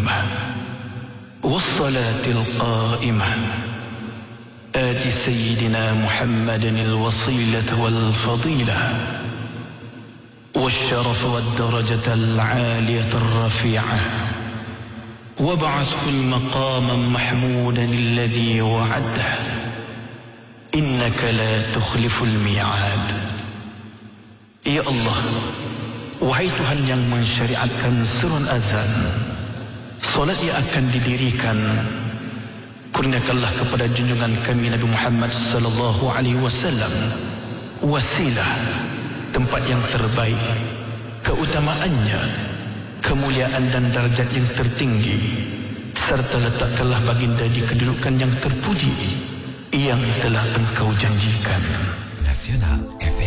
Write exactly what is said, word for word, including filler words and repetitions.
القيمة والصلاة القائمة آت سيدنا محمد الوصيلة والفضيلة والشرف والدرجة العالية الرفيعة وابعثه المقام محمودا الذي وعده إنك لا تخلف الميعاد. Ya Allah, wahai Tuhan yang mensyariatkan surun azan, solat yang akan didirikan, kurniakanlah kepada junjungan kami Nabi Muhammad sallallahu alaihi wasallam wasilah, tempat yang terbaik, keutamaannya, kemuliaan dan darjat yang tertinggi, serta letakkanlah baginda di kedudukan yang terpuji yang telah engkau janjikan. Nasional F M